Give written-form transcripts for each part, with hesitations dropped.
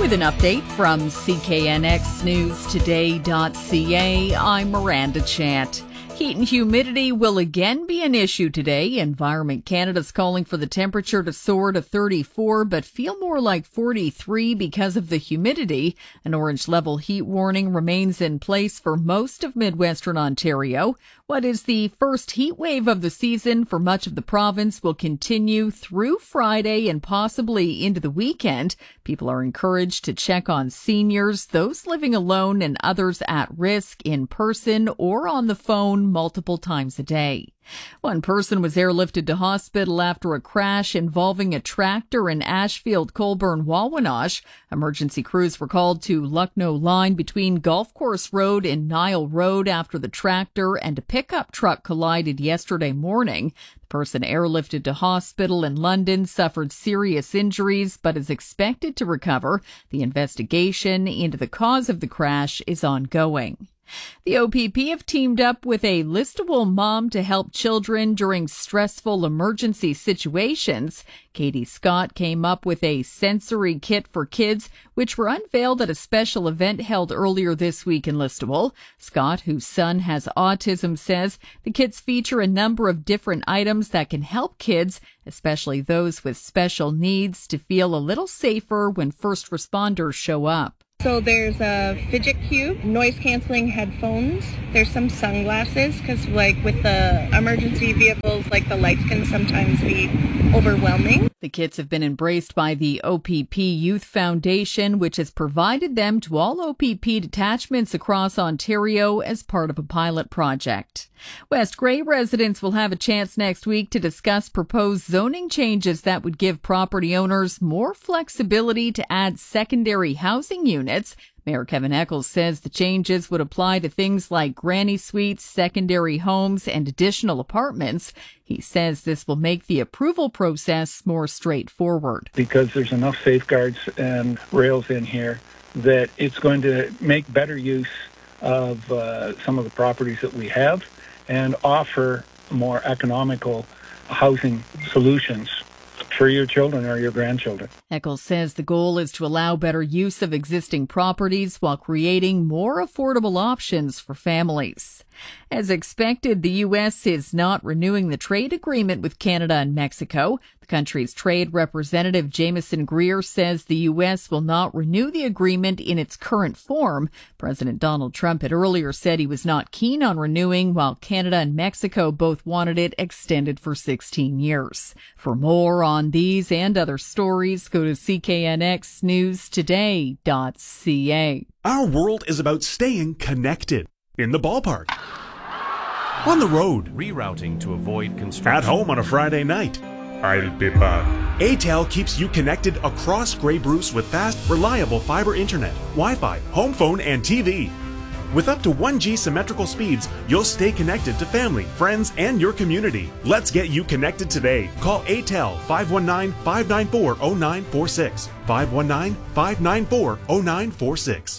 With an update from CKNXNewsToday.ca, I'm Miranda Chant. Heat and humidity will again be an issue today. Environment Canada's calling for the temperature to soar to 34, but feel more like 43 because of the humidity. An orange level heat warning remains in place for most of Midwestern Ontario. What is the first heat wave of the season for much of the province will continue through Friday and possibly into the weekend. People are encouraged to check on seniors, those living alone, and others at risk in person or on the phone multiple times a day. One person was airlifted to hospital after a crash involving a tractor in Ashfield, Colborne, Wawanosh. Emergency crews were called to Lucknow Line between Golf Course Road and Nile Road after the tractor and a pickup truck collided yesterday morning. The person airlifted to hospital in London suffered serious injuries but is expected to recover. The investigation into the cause of the crash is ongoing. The OPP have teamed up with a Listowel mom to help children during stressful emergency situations. Katie Scott came up with a sensory kit for kids, which were unveiled at a special event held earlier this week in Listowel. Scott, whose son has autism, says the kits feature a number of different items that can help kids, especially those with special needs, to feel a little safer when first responders show up. So there's a fidget cube, noise-canceling headphones. There's some sunglasses because, like, with the emergency vehicles, like, the lights can sometimes be overwhelming. The kits have been embraced by the OPP Youth Foundation, which has provided them to all OPP detachments across Ontario as part of a pilot project. West Grey residents will have a chance next week to discuss proposed zoning changes that would give property owners more flexibility to add secondary housing units. Mayor Kevin Eccles says the changes would apply to things like granny suites, secondary homes, and additional apartments. He says this will make the approval process more straightforward. Because there's enough safeguards and rails in here that it's going to make better use of some of the properties that we have and offer more economical housing solutions for your children or your grandchildren. Eccles says the goal is to allow better use of existing properties while creating more affordable options for families. As expected, the U.S. is not renewing the trade agreement with Canada and Mexico. The country's trade representative, Jameson Greer, says the U.S. will not renew the agreement in its current form. President Donald Trump had earlier said he was not keen on renewing, while Canada and Mexico both wanted it extended for 16 years. For more on these and other stories, go to CKNXNewsToday.ca. Our world is about staying connected. In the ballpark, on the road, rerouting to avoid construction, at home on a Friday night. I'll be back. A-Tel keeps you connected across Grey Bruce with fast, reliable fiber internet, Wi-Fi, home phone, and TV. With up to 1G symmetrical speeds, you'll stay connected to family, friends, and your community. Let's get you connected today. Call A-Tel 519-594-0946. 519-594-0946.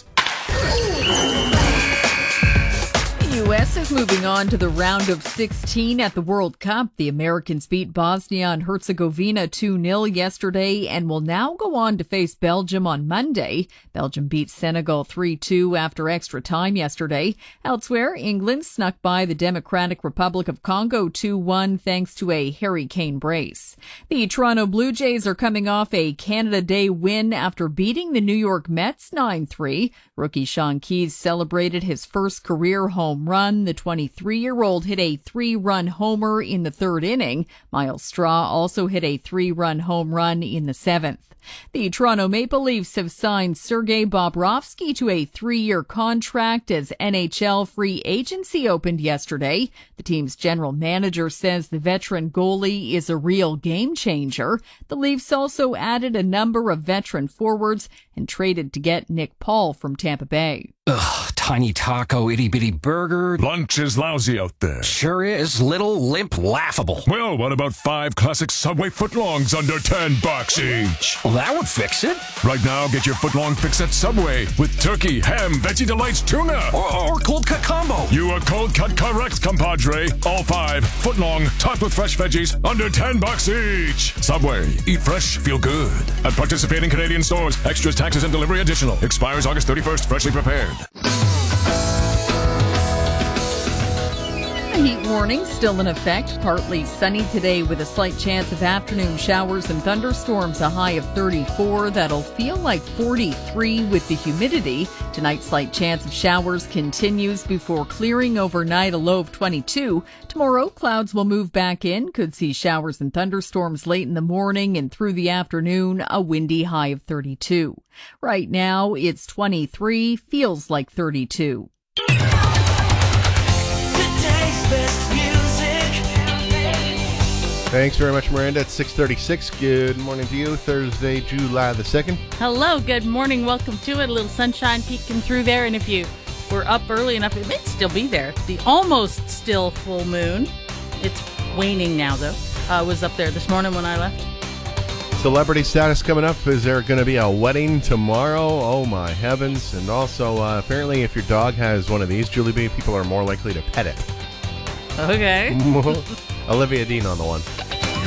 The U.S. is moving on to the round of 16 at the World Cup. The Americans beat Bosnia and Herzegovina 2-0 yesterday and will now go on to face Belgium on Monday. Belgium beat Senegal 3-2 after extra time yesterday. Elsewhere, England snuck by the Democratic Republic of Congo 2-1 thanks to a Harry Kane brace. The Toronto Blue Jays are coming off a Canada Day win after beating the New York Mets 9-3. Rookie Sean Keyes celebrated his first career home run. The 23-year-old hit a 3-run homer in the third inning. Miles Straw also hit a 3-run home run in the seventh. The Toronto Maple Leafs have signed Sergei Bobrovsky to a 3-year contract as NHL free agency opened yesterday. The team's general manager says the veteran goalie is a real game changer. The Leafs also added a number of veteran forwards and traded to get Nick Paul from Tampa Bay. Ugh, tiny taco, itty-bitty burger. Lunch is lousy out there. Sure is. Little, limp, laughable. Well, what about 5 classic Subway footlongs under $10 each? Well, that would fix it. Right now, get your footlong fix at Subway with turkey, ham, Veggie Delights, tuna. Or cold cut combo. You are cold cut correct, compadre. All 5 footlong, topped with fresh veggies, under $10 each. Subway. Eat fresh, feel good. At participating Canadian stores. Extras, taxes, and delivery additional. Expires August 31st. Freshly prepared. A heat warning still in effect. Partly sunny today with a slight chance of afternoon showers and thunderstorms. A high of 34. That'll feel like 43 with the humidity. Tonight's slight chance of showers continues before clearing overnight. A low of 22. Tomorrow, clouds will move back in. Could see showers and thunderstorms late in the morning and through the afternoon. A windy high of 32. Right now, it's 23. Feels like 32. Thanks very much, Miranda. It's 6:36. Good morning to you. Thursday, July the 2nd. Hello, good morning. Welcome to it. A little sunshine peeking through there. And if you were up early enough, it may still be there. The almost still full moon. It's waning now, though. Was up there this morning when I left. Celebrity status coming up. Is there going to be a wedding tomorrow? Oh, my heavens. And also, apparently, if your dog has one of these, Julie B, people are more likely to pet it. Okay. Olivia Dean on the one.